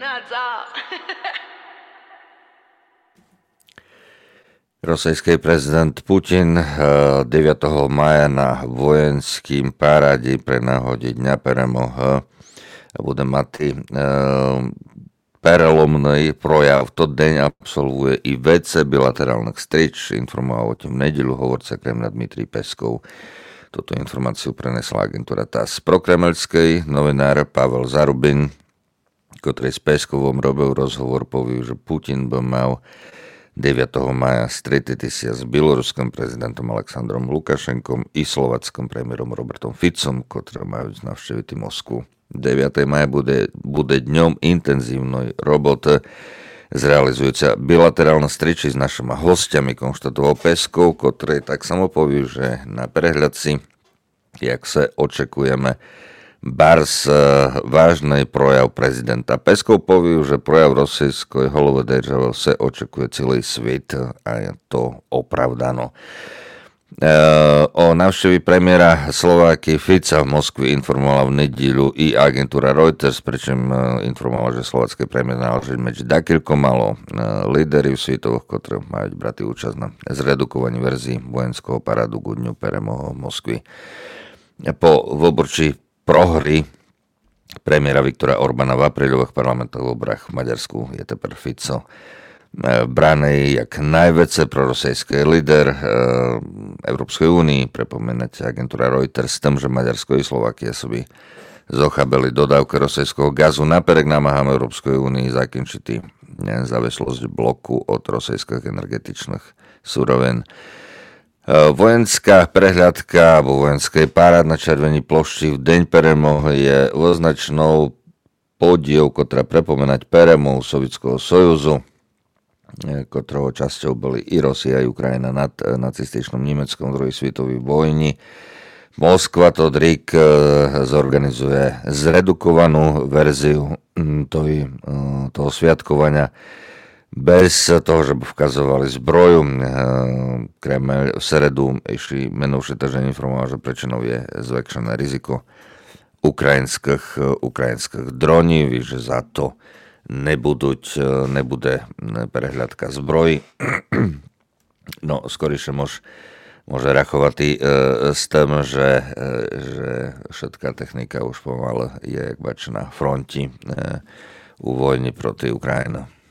Rosijský prezident Putin 9. maja na vojenským parádi pre náhode Dňa перемоги bude mať переломний прояв. В тот день absolvuje i WC bilaterálnych stretch, informoval o tým v nedeľu hovorca Kremľa Dmitrij Peskov. Toto informáciu prenesla agentúra TASS. Prokremeľský novinár Pavel Zarubin, ktorý s Peskovom robil rozhovor, povie, že Putin by mal 9. maja stretnúť sa s bieloruským prezidentom Aleksandrom Lukašenkom i slovackým premiérom Robertom Ficom, ktorí majú navštíviť Moskvu. 9. maja bude dňom intenzívnej roboty zrealizujúca bilaterálne streči s našimi hostiami, konštatoval Peskov, ktorý tak samo povie, že na prehľadci, jak sa očakujeme, bars vážny projav prezidenta. Peskov povie, že projav rosijskoj hlavy države sa očakuje celý svet a je to opravdano. O návštevi premiéra Slováky Fica v Moskvi informovala v nedeľu i agentúra Reuters, pričom informovala, že slovácky premiér naloží medzi dakilko malo líderi svetoch, ktorí majú brati účasť na zredukovaní verzií vojenského parádu k Dňu перемоги v Moskvi. Po voľborčí prohry premiéra Viktora Orbána v apríľových parlamentných voľbách v Maďarsku je teper Fico braný jak najväčší prorosijský líder Európskej únii. Pripomínate agentúra Reuters s tým, že Maďarsko i Slovakia sobie zochabili dodávky rosijského gazu. Napriek námahám Európskej únii zakončiť závislosť bloku od rosijských energetičných surovín. Vojenská prehľadka alebo vojenský parád na Červenej plošti v deň перемоги je označnou podiel, ktorá prepomínať перемогу Sovietskeho sojuzu, ktorého časťou boli i Rusia i Ukrajina nad nacističnom Nemeckom v druhej svetovej vojni. Moskva to Drik zorganizuje zredukovanú verziu toho sviatkovania bez toho, že by vkazovali zbroju. Kreml v sredu ešte menúvšie týždeň informoval, že prečinou je zväčšené riziko ukrajinských droní, že za to nebude prehľadka zbroji. No, skoriše môže rachovať s tým, že všetká technika už pomaly je jak bač na fronti u vojny proti Ukrajine.